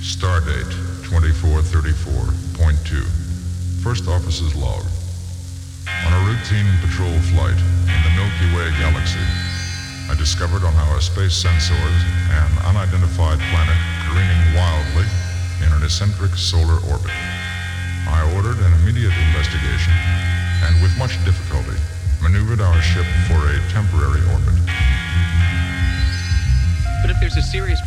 Stardate 2434.2. First Officer's Log. On a routine patrol flight in the Milky Way galaxy, I discovered on our space sensors an unidentified planet careening wildly in an eccentric solar orbit. I ordered an immediate investigation and with much difficulty maneuvered our ship for a temporary orbit. But if there's a serious